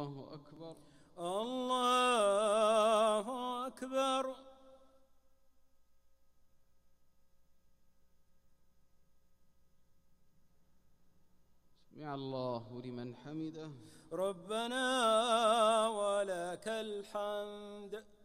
الله أكبر. الله أكبر. سمع الله لمن حمده. ربنا ولك الحمد.